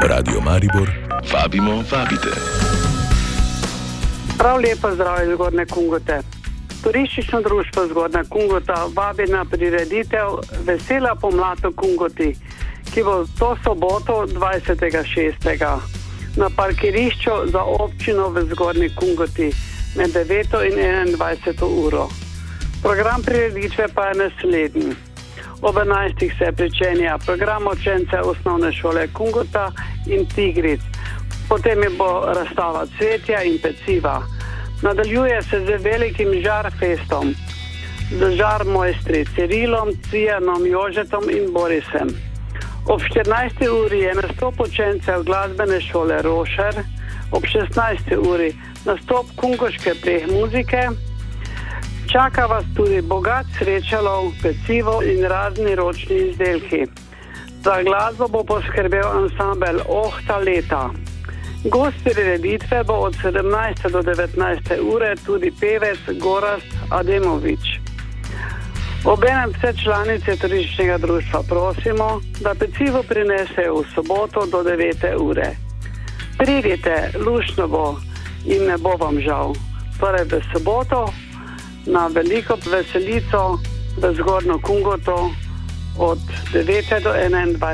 Radio Maribor, vabimo, vabite. Prav lepo zdravje Zgornje Kungote. Turistično društvo Zgornja Kungota vabi na prireditev Vesela pomlad v Kungoti, ki bo to soboto 20.6. na parkirišču za občino v Zgornji Kungoti med 9 in 21 uro. Program prireditve pa je naslednji. Ob 11. se pričenja program učence osnovne šole Kungota in Tigric. Potem je bo razstava cvetja in peciva. Nadaljuje se z velikim žarfestom, z žar mojstri Cirilom, Cijanom, Jožetom in Borisem. Ob 14. uri je nastop učencev glasbene šole Rošer, ob 16. uri nastop kungoške pleh muzike. Čaka vas tudi bogat srečalov, pecivo in razni ročni izdelki. Za glasbo bo poskrbel ansambel Ohta leta. Gost prireditve bo od 17. do 19. ure tudi pevec Gorazd Ademović. Obenem vse članice turističnega društva prosimo, da pecivo prinesejo v soboto do 9. ure. Pridite, luštno bo in ne bo vam žal. Torej v soboto na veliko veselico v Zgornjo Kungoto od 9. do 21.